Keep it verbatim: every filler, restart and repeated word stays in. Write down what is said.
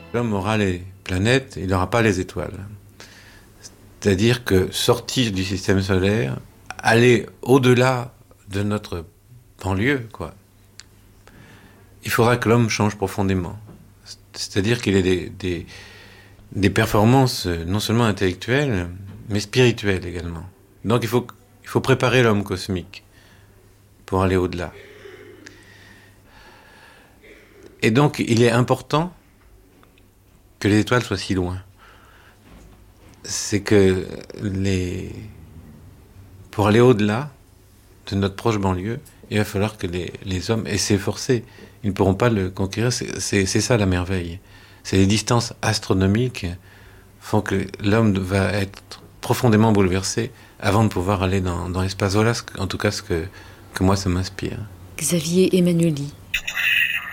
L'homme aura les planètes, il n'aura pas les étoiles. C'est-à-dire que sortir du système solaire, aller au-delà de notre banlieue, quoi, il faudra que l'homme change profondément. C'est-à-dire qu'il ait des, des, des performances non seulement intellectuelles, mais spirituelles également. Donc il faut, il faut préparer l'homme cosmique pour aller au-delà. Et donc il est important que les étoiles soient si loin. C'est que les... pour aller au-delà de notre proche banlieue, il va falloir que les, les hommes, et c'est forcé, ils ne pourront pas le conquérir, c'est, c'est, c'est ça la merveille. C'est les distances astronomiques font que l'homme va être profondément bouleversé avant de pouvoir aller dans, dans l'espace. Voilà, en tout cas, ce que, que moi, ça m'inspire. Xavier Emmanuelli.